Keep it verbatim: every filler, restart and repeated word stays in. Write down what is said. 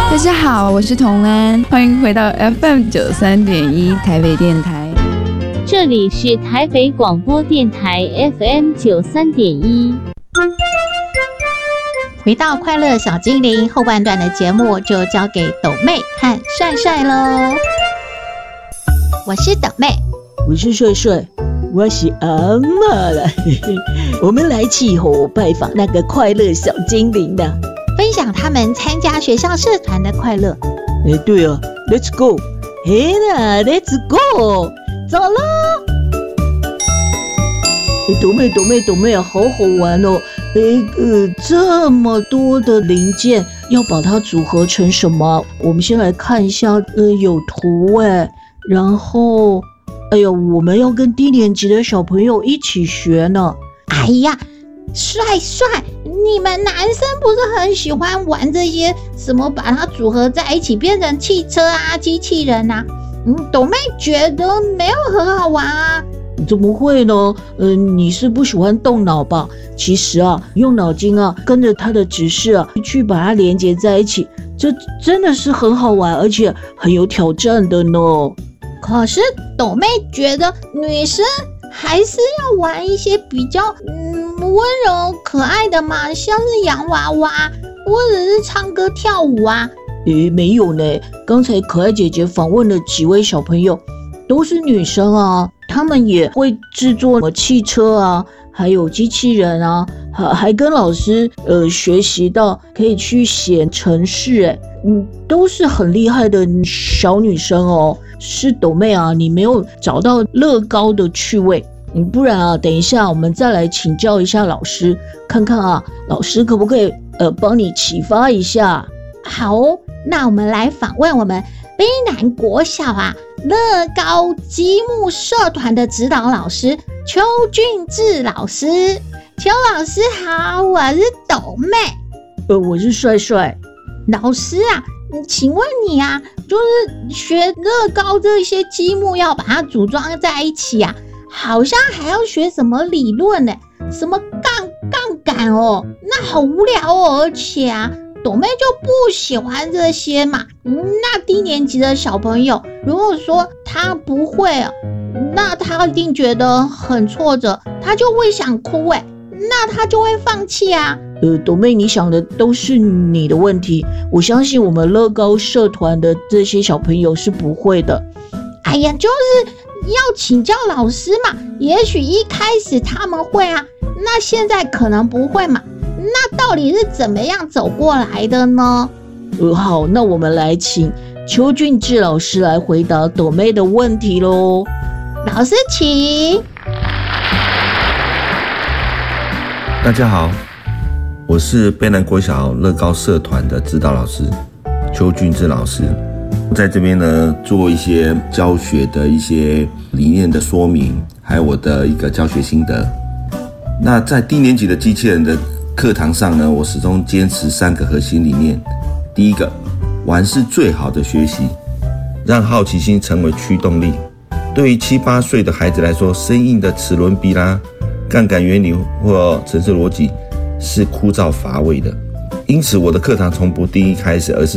大家好，我是童安，欢迎回到 F M 九三点一台北电台。 这里是台北广播电台 F M 九三点一。 回到快乐小精灵后半段的节目，就交给斗妹和帅帅喽。我是斗妹， 我是帅帅，我是阿嬷了。我们来气候拜访那个快乐小精灵的， 分享他们参加学校社团的快乐。 哎，对啊 ，Let's go， 嘿啦 ，Let's go， 走喽！哎，斗妹，斗妹，斗妹啊，好好玩哦！哎，呃，这么多的零件，要把它组合成什么？我们先来看一下，呃，有图哎，然后，哎呦，我们要跟低年级的小朋友一起学呢。 哎呀，帅帅，你们男生不是很喜欢玩这些什么，把它组合在一起变成汽车啊、机器人啊？嗯，斗妹觉得没有很好玩啊。 怎么会呢？嗯、呃，你是不喜欢动脑吧？其实啊，用脑筋啊，跟着它的指示啊，去把它连接在一起，这真的是很好玩，而且很有挑战的呢。 可是斗妹觉得女生还是要玩一些比较嗯温柔可爱的嘛，像是洋娃娃或者是唱歌跳舞啊。 诶，没有呢，刚才可爱姐姐访问了几位小朋友，都是女生啊，她们也会制作汽车啊，还有机器人啊，还还跟老师呃学习到可以去写程式，诶，嗯，都是很厉害的小女生哦。是斗妹啊，你没有找到乐高的趣味，嗯，不然啊，等一下我们再来请教一下老师，看看啊，老师可不可以呃帮你启发一下？ 好哦，那我们来访问我们卑南国小啊乐高积木社团的指导老师邱俊志老师。邱老师好，我是斗妹。 呃，我是帅帅。 老师啊，请问你啊，就是学乐高这些积木要把它组装在一起啊，好像还要学什么理论呢？什么杠杠杆哦，那好无聊哦，而且啊，斗妹就不喜欢这些嘛。嗯，那低年级的小朋友，如果说他不会，那他一定觉得很挫折，他就会想哭哎，那他就会放弃啊。 呃，斗妹，你想的都是你的问题，我相信我们乐高社团的这些小朋友是不会的。 哎呀，就是要请教老师嘛，也许一开始他们会啊，那现在可能不会嘛，那到底是怎么样走过来的呢？ 呃，好，那我们来请邱俊志老师来回答斗妹的问题咯。 老师请。 大家好，我是卑南国小乐高社团的指导老师邱俊志老师，在这边呢做一些教学的一些理念的说明，还有我的一个教学心得。那在低年级的机器人的课堂上呢，我始终坚持三个核心理念。第一个，玩是最好的学习，让好奇心成为驱动力。对于七八岁的孩子来说，生硬的齿轮比啦、杠杆原理或程式逻辑是枯燥乏味的，因此我的课堂从不定义开始，而是